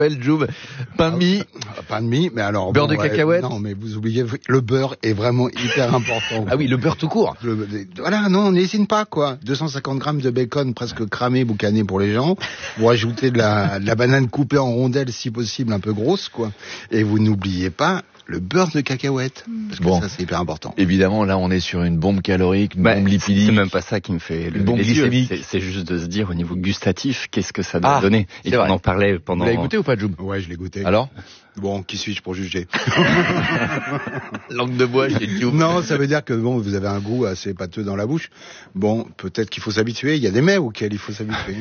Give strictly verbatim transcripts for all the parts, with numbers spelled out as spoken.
Joub, pain de mie. Ah, pain de mie, mais alors... Beurre bon, de cacahuète. Ouais, non, mais vous oubliez, le beurre est vraiment hyper important. Ah oui, le beurre tout court. Le, voilà, non, n'hésite pas, quoi. deux cent cinquante grammes de bacon presque cramé, boucané pour les gens. Vous rajoutez de la, de la banane coupée en rondelles, si possible, un peu grosse, quoi. Et vous n'oubliez pas le beurre de cacahuète. Parce que bon, ça, c'est hyper important. Évidemment, là, on est sur une bombe calorique, une bah, bombe lipidique. C'est même pas ça qui me fait le bombe glycémique. C'est, c'est juste de se dire, au niveau gustatif, qu'est-ce que ça doit ah, donner. Et on en parlait pendant... Vous l'avez goûté ou pas, Joub? Ouais, je l'ai goûté. Alors? Bon, qui suis-je pour juger? Langue de bois, j'ai Joub. Non, ça veut dire que bon, vous avez un goût assez pâteux dans la bouche. Bon, peut-être qu'il faut s'habituer. Il y a des mets auxquels il faut s'habituer.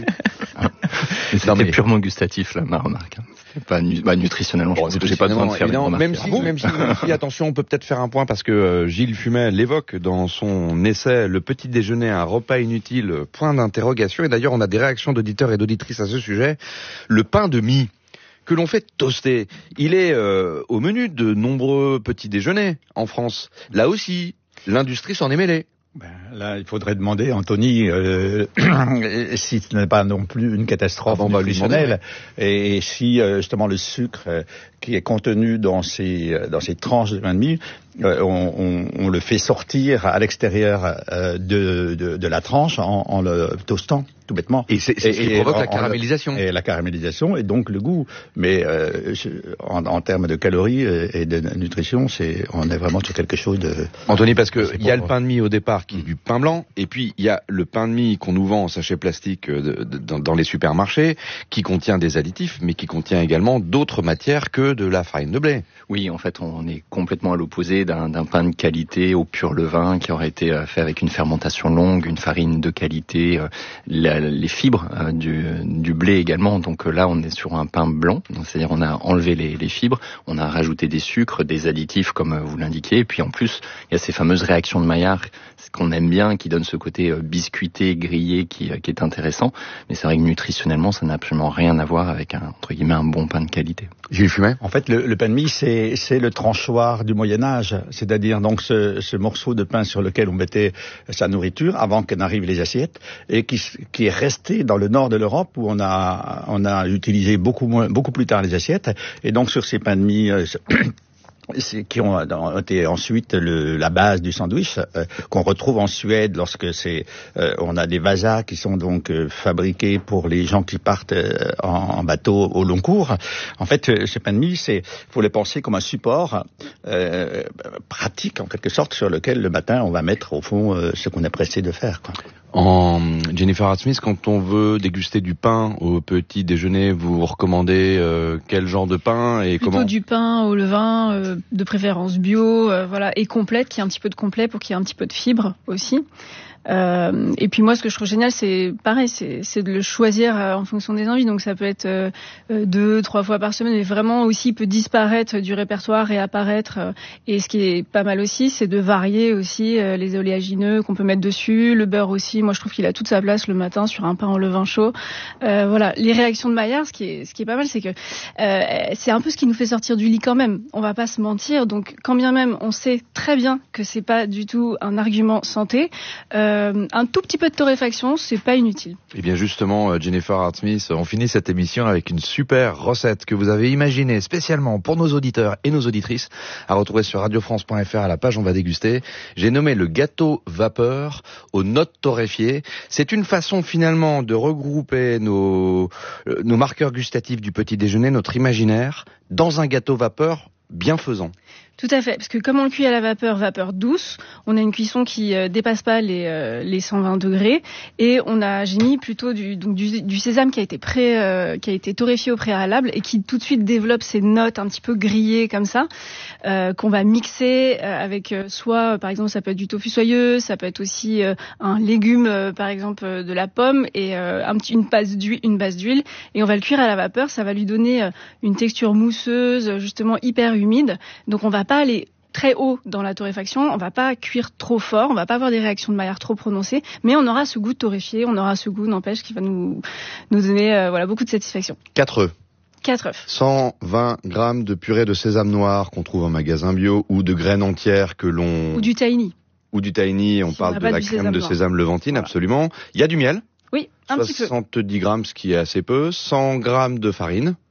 Mais c'était mais... purement gustatif, là, ma remarque. C'était pas nu... bah, nutritionnellement, bon, je pense que j'ai pas besoin de faire une remarque. Même si, même si, même si, attention, on peut peut-être faire un point parce que euh, Gilles Fumet l'évoque dans son essai Le petit déjeuner, un repas inutile, point d'interrogation. Et d'ailleurs, on a des réactions d'auditeurs et d'auditrices à ce sujet. Le pain de mie que l'on fait toaster, il est euh, au menu de nombreux petits déjeuners en France. Là aussi, l'industrie s'en est mêlée. Ben, là, il faudrait demander, Anthony, euh, si ce n'est pas non plus une catastrophe ah bon, nutritionnelle, bah, et, et si euh, justement le sucre euh, qui est contenu dans ces euh, dans ces tranches de pain de mie, euh, on, on, on le fait sortir à l'extérieur euh, de, de de la tranche en, en le toastant tout bêtement. Et c'est, c'est et, ce qui provoque en, la caramélisation. Et la caramélisation et donc le goût. Mais euh, en, en termes de calories et de nutrition, c'est on est vraiment sur quelque chose de. Anthony, parce que il y a le pain de mie au départ qui est du pain blanc, et puis il y a le pain de mie qu'on nous vend en sachet plastique de, de, dans, dans les supermarchés, qui contient des additifs, mais qui contient également d'autres matières que de la farine de blé. Oui, en fait, on est complètement à l'opposé d'un, d'un pain de qualité au pur levain qui aurait été fait avec une fermentation longue, une farine de qualité, la, les fibres du, du blé également. Donc là, on est sur un pain blanc, donc, c'est-à-dire on a enlevé les, les fibres, on a rajouté des sucres, des additifs comme vous l'indiquiez, et puis en plus, il y a ces fameuses réactions de Maillard qu'on aime bien, qui donne ce côté biscuité, grillé, qui, qui est intéressant. Mais c'est vrai que nutritionnellement, ça n'a absolument rien à voir avec un, entre guillemets, un bon pain de qualité. Gilles Fumet. En fait, le, le pain de mie, c'est, c'est le tranchoir du Moyen-Âge. C'est-à-dire, donc, ce, ce morceau de pain sur lequel on mettait sa nourriture avant qu'en arrivent les assiettes et qui, qui est resté dans le nord de l'Europe où on a, on a utilisé beaucoup moins, beaucoup plus tard les assiettes. Et donc, sur ces pains de mie, euh, qui ont été ensuite le, la base du sandwich, euh, qu'on retrouve en Suède lorsque c'est, euh, on a des vasas qui sont donc euh, fabriqués pour les gens qui partent euh, en, en bateau au long cours. En fait, euh, ces pains de mie, c'est, faut les penser comme un support euh, pratique en quelque sorte sur lequel le matin on va mettre au fond euh, ce qu'on est pressé de faire, quoi. En Jennifer Hart-Smith, quand on veut déguster du pain au petit déjeuner, vous recommandez euh, quel genre de pain et Plutôt comment? Du pain au levain, euh, de préférence bio, euh, voilà, et complète, qui a un petit peu de complet pour qu'il y ait un petit peu de fibres aussi. Euh, et puis moi, ce que je trouve génial, c'est pareil, c'est, c'est de le choisir euh, en fonction des envies. Donc ça peut être euh, deux, trois fois par semaine, mais vraiment aussi il peut disparaître du répertoire et apparaître. Euh, et ce qui est pas mal aussi, c'est de varier aussi euh, les oléagineux qu'on peut mettre dessus, le beurre aussi. Moi, je trouve qu'il a toute sa place le matin sur un pain au levain chaud. Euh, voilà, les réactions de Maillard, ce qui est, ce qui est pas mal, c'est que euh, c'est un peu ce qui nous fait sortir du lit quand même. On va pas se mentir. Donc quand bien même, on sait très bien que c'est pas du tout un argument santé. Euh, Euh, un tout petit peu de torréfaction, c'est pas inutile. Et bien justement, Jennifer Hart-Smith, on finit cette émission avec une super recette que vous avez imaginée spécialement pour nos auditeurs et nos auditrices, à retrouver sur radio france point f r à la page On va déguster. J'ai nommé le gâteau vapeur aux notes torréfiées. C'est une façon finalement de regrouper nos, euh, nos marqueurs gustatifs du petit déjeuner, notre imaginaire, dans un gâteau vapeur bienfaisant. Tout à fait, parce que comme on le cuit à la vapeur, vapeur douce, on a une cuisson qui euh, dépasse pas les, euh, les cent vingt degrés, et on a, j'ai mis plutôt du, donc du, du sésame qui a été pré, euh, qui a été torréfié au préalable et qui tout de suite développe ces notes un petit peu grillées comme ça, euh, qu'on va mixer euh, avec euh, soit, par exemple, ça peut être du tofu soyeux, ça peut être aussi euh, un légume, euh, par exemple, euh, de la pomme et euh, un petit, une base d'huile, une base d'huile, et on va le cuire à la vapeur. Ça va lui donner euh, une texture mousseuse, justement hyper humide. Donc on va pas aller très haut dans la torréfaction, on va pas cuire trop fort, on va pas avoir des réactions de Maillard trop prononcées, mais on aura ce goût de torréfié, on aura ce goût, n'empêche, qui va nous nous donner euh, voilà beaucoup de satisfaction. Quatre œufs. Quatre œufs. cent vingt grammes de purée de sésame noir qu'on trouve en magasin bio, ou de graines entières que l'on... Ou du tahini. Ou du tahini, on si parle on de la crème sésame de noir. sésame levantine, voilà. Absolument. Il y a du miel. Oui, un petit peu. soixante-dix grammes, ce qui est assez peu. cent grammes de farine.